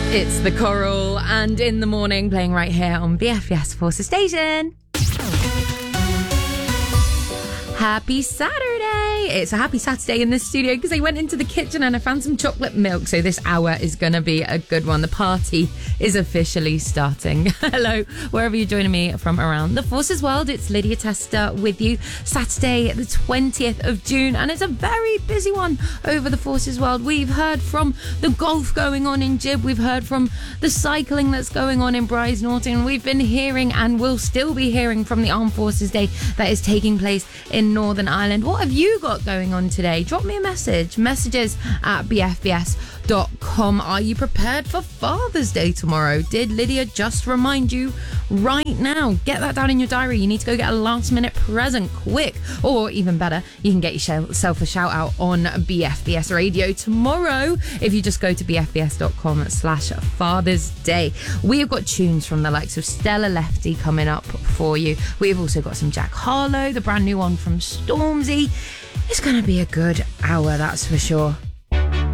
It's The Coral and In the Morning, playing right here on BFBS Forces Station. Happy Saturday! It's a happy Saturday in this studio because I went into the kitchen and I found some chocolate milk, so this hour is going to be a good one. The party is officially starting. Hello, wherever you're joining me from around the Forces world, it's Lydia Tester with you. Saturday, the 20th of June, and it's a very busy one over the Forces world. We've heard from the golf going on in Gib, we've heard from the cycling that's going on in Brize Norton, we've been hearing and will still be hearing from the Armed Forces Day that is taking place in Northern Ireland. What have you got going on today? Drop me a message. Messages at bfbs.com. Are you prepared for Father's Day tomorrow? Did Lydia just remind you right now? Get that down in your diary. You need to go get a last minute present quick. Or even better, you can get yourself a shout out on BFBS Radio tomorrow if you just go to bfbs.com/Father's Day. We have got tunes from the likes of Stella Lefty coming up for you. We've also got some Jack Harlow, the brand new one from Stormzy. It's going to be a good hour, that's for sure.